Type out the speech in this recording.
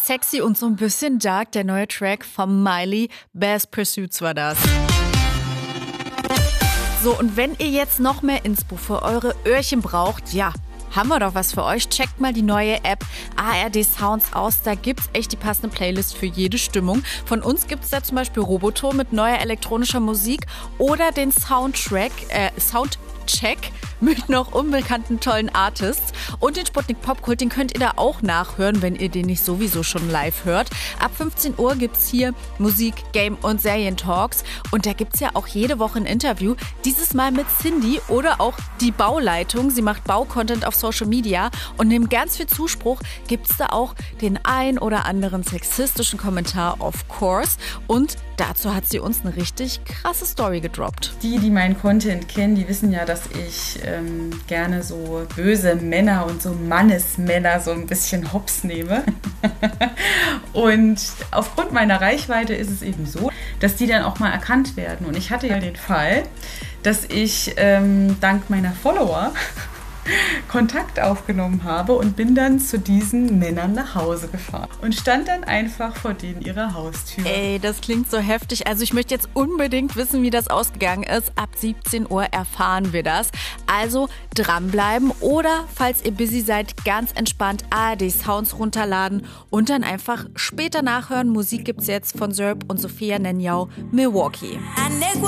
sexy und so ein bisschen dark, der neue Track von Miley, Best Pursuits war das. So, und wenn ihr jetzt noch mehr Inspo für eure Öhrchen braucht, ja, haben wir doch was für euch. Checkt mal die neue App ARD Sounds aus. Da gibt's echt die passende Playlist für jede Stimmung. Von uns gibt's da zum Beispiel Roboto mit neuer elektronischer Musik oder den Soundcheck mit noch unbekannten tollen Artists. Und den Sputnik Popkult, den könnt ihr da auch nachhören, wenn ihr den nicht sowieso schon live hört. Ab 15 Uhr gibt's hier Musik, Game und Serientalks. Und da gibt's ja auch jede Woche ein Interview. Dieses Mal mit Cindy oder auch die Bauleitung. Sie macht Baucontent auf Social Media. Und neben ganz viel Zuspruch gibt's da auch den ein oder anderen sexistischen Kommentar, of course. Und dazu hat sie uns eine richtig krasse Story gedroppt. Die meinen Content kennen, die wissen ja, dass ich gerne so böse Männer und so Mannesmänner so ein bisschen hops nehme. Und aufgrund meiner Reichweite ist es eben so, dass die dann auch mal erkannt werden. Und ich hatte ja den Fall, dass ich dank meiner Follower Kontakt aufgenommen habe und bin dann zu diesen Männern nach Hause gefahren und stand dann einfach vor denen ihrer Haustür. Ey, das klingt so heftig. Also ich möchte jetzt unbedingt wissen, wie das ausgegangen ist. Ab 17 Uhr erfahren wir das. Also dranbleiben oder, falls ihr busy seid, ganz entspannt ARD Sounds runterladen und dann einfach später nachhören. Musik gibt's jetzt von Zerb und Sophia Nenjau, Milwaukee.